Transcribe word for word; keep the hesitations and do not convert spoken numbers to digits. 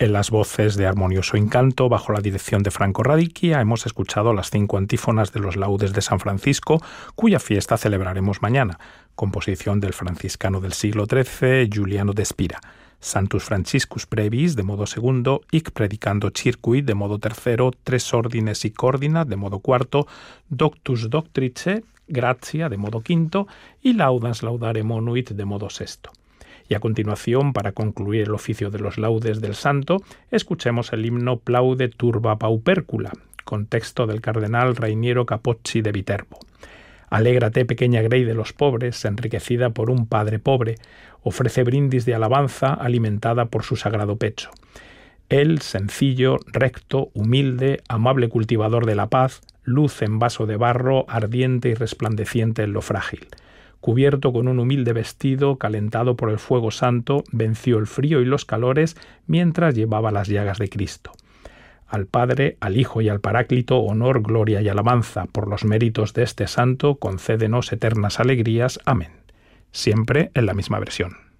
En las voces de Armonioso Incanto, bajo la dirección de Franco Radicchia, hemos escuchado las cinco antífonas de los laudes de San Francisco, cuya fiesta celebraremos mañana, composición del franciscano del siglo trece, Giuliano de Spira. Santus Franciscus Brevis, de modo segundo, Hic Predicando Circuit, de modo tercero, Tres Ordines y Cordina, de modo cuarto, Doctus Doctrice, Gratia, de modo quinto, y Laudans Laudare Monuit, de modo sexto. Y a continuación, para concluir el oficio de los laudes del santo, escuchemos el himno Plaude Turba Paupercula, con texto del cardenal Rainiero Capocci de Viterbo. Alégrate, pequeña grey de los pobres, enriquecida por un padre pobre, ofrece brindis de alabanza alimentada por su sagrado pecho. Él, sencillo, recto, humilde, amable cultivador de la paz, luz en vaso de barro, ardiente y resplandeciente en lo frágil. Cubierto con un humilde vestido, calentado por el fuego santo, venció el frío y los calores mientras llevaba las llagas de Cristo. Al Padre, al Hijo y al Paráclito, honor, gloria y alabanza. Por los méritos de este santo, concédenos eternas alegrías. Amén. Siempre en la misma versión.